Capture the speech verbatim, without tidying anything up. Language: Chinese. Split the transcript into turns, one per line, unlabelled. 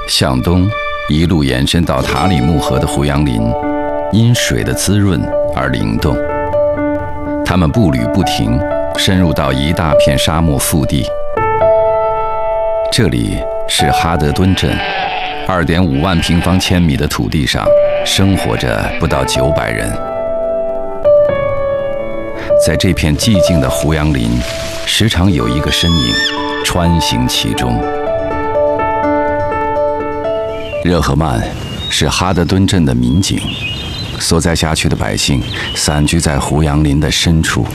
向东一路延伸到塔里木河的胡杨林，因水的滋润而灵动。他们步履不停，深入到一大片沙漠腹地。这里是哈德敦镇，二点五万平方千米的土地上，生活着不到九百人。在这片寂静的胡杨林，时常有一个身影穿行其中。热赫曼是哈德敦镇的民警，所在辖区的百姓散居在胡杨林的深处。